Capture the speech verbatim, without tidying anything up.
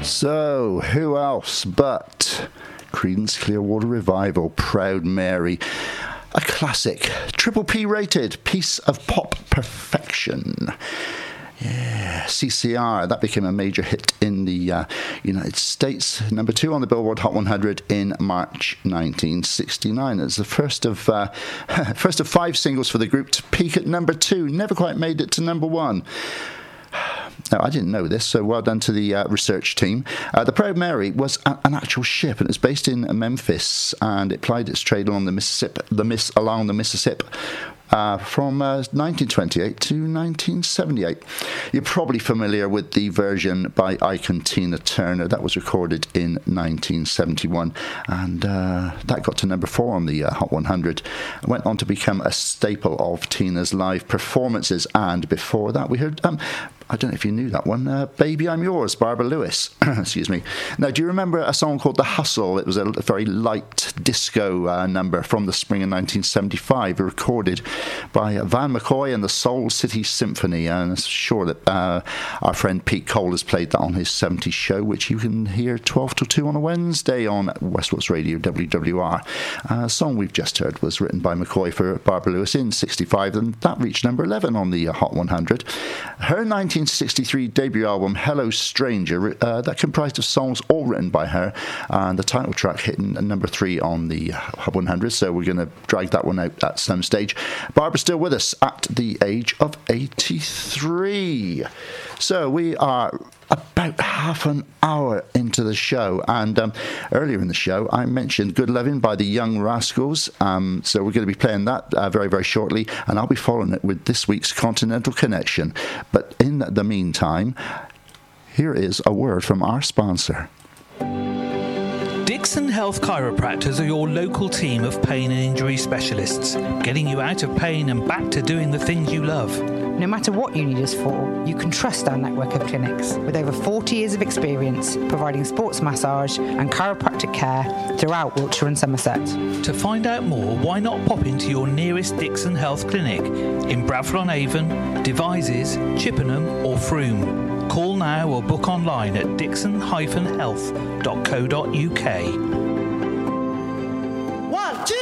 So, who else but Creedence Clearwater Revival, Proud Mary. A classic, triple P rated, piece of pop perfection. Yeah, C C R, that became a major hit in the uh, United States. Number two on the Billboard Hot one hundred in March nineteen sixty-nine. It's the first of uh, first of five singles for the group to peak at number two. Never quite made it to number one. Now, I didn't know this, so well done to the uh, research team. Uh, the Proud Mary was a, an actual ship, and it's based in Memphis, and it plied its trade along the Mississippi, the Miss along the Mississippi. Uh, from uh, nineteen twenty-eight to nineteen seventy-eight. You're probably familiar with the version by Ike and Tina Turner. That was recorded in nineteen seventy-one, and uh, that got to number four on the uh, Hot one hundred. It went on to become a staple of Tina's live performances, and before that we heard, um, I don't know if you knew that one, uh, Baby I'm Yours, Barbara Lewis. Excuse me. Now, do you remember a song called The Hustle? It was a very light disco uh, number from the spring of nineteen seventy-five, recorded by Van McCoy and the Soul City Symphony, and I'm sure that uh, our friend Pete Cole has played that on his seventies show, which you can hear twelve till two on a Wednesday on Westwatch Radio W W R. Uh, the song we've just heard was written by McCoy for Barbara Lewis in sixty-five, and that reached number eleven on the uh, Hot one hundred. Her nineteen sixty-three debut album, Hello Stranger, uh, that comprised of songs all written by her, and the title track hitting number three on the Hot one hundred, so we're going to drag that one out at some stage. Barbara's still with us at the age of eighty-three. So we are about half an hour into the show, and um, earlier in the show I mentioned Good Lovin' by the Young Rascals, um, so we're going to be playing that uh, very very shortly, and I'll be following it with this week's Continental Connection. But in the meantime, here is a word from our sponsor. Dixon Health Chiropractors are your local team of pain and injury specialists, getting you out of pain and back to doing the things you love. No matter what you need us for, you can trust our network of clinics with over forty years of experience providing sports massage and chiropractic care throughout Wiltshire and Somerset. To find out more, why not pop into your nearest Dixon Health clinic in Bradford-on-Avon, Devizes, Chippenham or Frome. Call now or book online at dixon dash health dot co dot uk.